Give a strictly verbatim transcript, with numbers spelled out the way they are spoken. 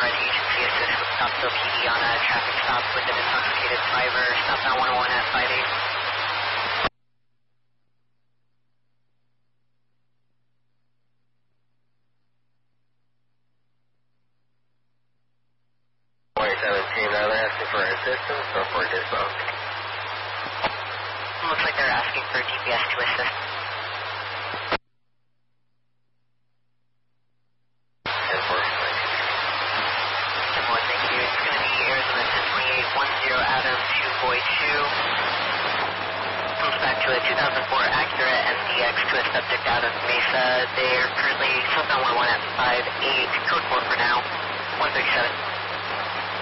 provide agency assist with Scottsdale P D on a traffic stop with an intoxicated driver. Southbound one oh one at five eight. twenty seventeen, now they're asking for assistance or for dismount? Looks like they're asking for G P S to assist. ten four, ten four, thank you. It's going to be Arizona ten twenty-eight ten Adam two boy two. Comes back to a two thousand four Acura M D X to a subject out of Mesa. They are currently southbound one oh one at five eight, code four for now, one thirty-seven.